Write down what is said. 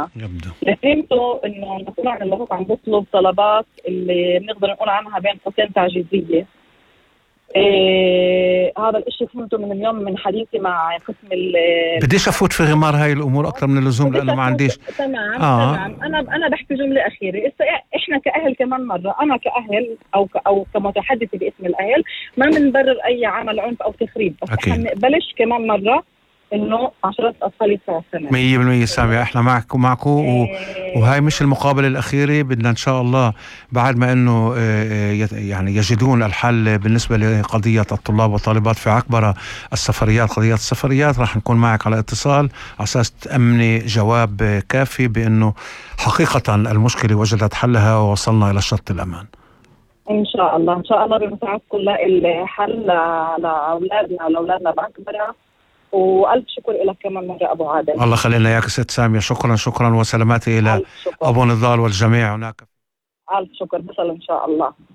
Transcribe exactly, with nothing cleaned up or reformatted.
سنة. يبدو اللي فهمته إنه المسؤول عن الوقوف عم بيطلب طلبات اللي بنقدر نقول عنها بين قوسين تعجيزية. إيه هذا الاشي فهمته من اليوم من حديثي مع قسم ال بديش افوت في غمار هاي الامور اكثر من اللزوم لانه ما عنديش. تمام آه. تمام انا انا بحكي جمله اخيره. احنا كاهل كمان مره، انا كاهل او ك او كمتحدثه باسم الاهل ما بنبرر اي عمل عنف او تخريب، بس احنا بنقبلش كمان مره انه عشرات اطفال يدفعوا الثمن. مية بالمية سامية، احنا معك ومعكم و... وهاي مش المقابلة الأخيرة. بدنا إن شاء الله بعد ما إنه يعني يجدون الحل بالنسبة لقضية الطلاب والطالبات في عكبرة السفريات، قضية السفريات، راح نكون معك على اتصال على أساس تأمني جواب كافي بأنه حقيقة المشكلة وجدت حلها ووصلنا إلى شط الأمان. إن شاء الله إن شاء الله بمساعدتكم الحل لأولادنا ولأولادنا بعكبرة. وألف شكر لك كمان مرة أبو عادل. الله خلينا إياك ست سامية. شكرا شكرا وسلاماتي إلى أبو نضال والجميع هناك. ألف شكر. بصل إن شاء الله.